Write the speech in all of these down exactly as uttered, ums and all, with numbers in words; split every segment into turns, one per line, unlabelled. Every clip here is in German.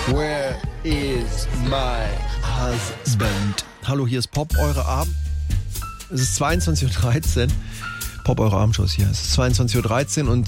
Where is my husband? Hallo, hier ist Pop, eure Abend. Es ist zweiundzwanzig Uhr dreizehn. Pop, eure Abendshow ist hier. Es ist zweiundzwanzig Uhr dreizehn und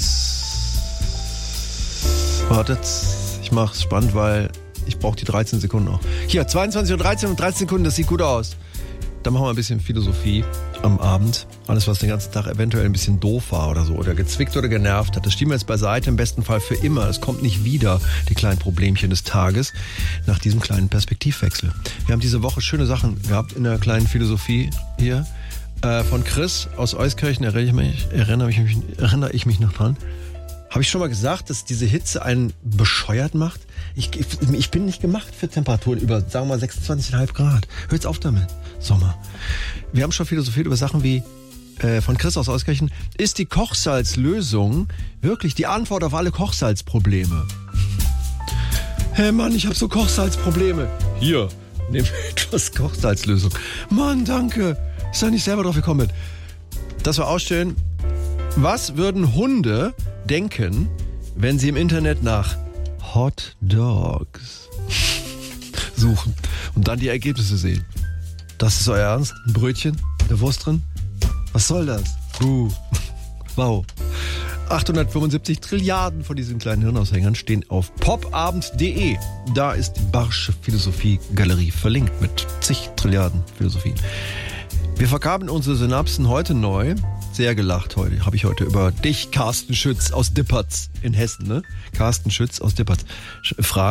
wartet, ich mach's spannend, weil ich brauche die dreizehn Sekunden auch. Hier, zweiundzwanzig Uhr dreizehn und dreizehn Sekunden, das sieht gut aus. Dann machen wir ein bisschen Philosophie am Abend. Alles, was den ganzen Tag eventuell ein bisschen doof war oder so, oder gezwickt oder genervt hat, das schieben wir jetzt beiseite, im besten Fall für immer. Es kommt nicht wieder, die kleinen Problemchen des Tages, nach diesem kleinen Perspektivwechsel. Wir haben diese Woche schöne Sachen gehabt in der kleinen Philosophie hier. Äh, von Chris aus Euskirchen, erinnere ich mich, erinnere ich mich, erinnere ich mich noch dran. Habe ich schon mal gesagt, dass diese Hitze einen bescheuert macht? Ich, ich, ich bin nicht gemacht für Temperaturen über, sagen wir mal, sechsundzwanzig Komma fünf Grad. Hör jetzt auf damit. Sommer. Wir haben schon philosophiert über Sachen wie äh, von Chris aus Euskirchen. Ist die Kochsalzlösung wirklich die Antwort auf alle Kochsalzprobleme? Hey Mann, ich habe so Kochsalzprobleme. Hier, nimm etwas Kochsalzlösung. Mann, danke. Ist da nicht selber drauf gekommen. Das war ausstellen. Was würden Hunde denken, wenn sie im Internet nach Hot Dogs suchen und dann die Ergebnisse sehen? Das ist euer Ernst? Ein Brötchen? Eine Wurst drin? Was soll das? Uh. Wow. achthundertfünfundsiebzig Trilliarden von diesen kleinen Hirnaushängern stehen auf popabend punkt de. Da ist die Barsche Philosophie Galerie verlinkt mit zig Trilliarden Philosophien. Wir verkabeln unsere Synapsen heute neu. Sehr gelacht heute. Habe ich heute über dich, Carsten Schütz aus Dippertz in Hessen, ne? Carsten Schütz aus Dippertz. Frage.